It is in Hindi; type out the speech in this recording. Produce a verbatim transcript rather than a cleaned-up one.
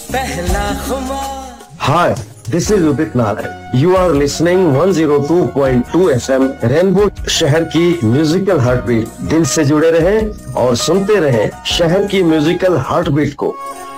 पहला खुमार। Hi, this is Udit Nair. You are listening one oh two point two F M rainbow शहर की म्यूजिकल हार्टबीट। दिल से जुड़े रहें और सुनते रहें शहर की म्यूजिकल हार्टबीट को।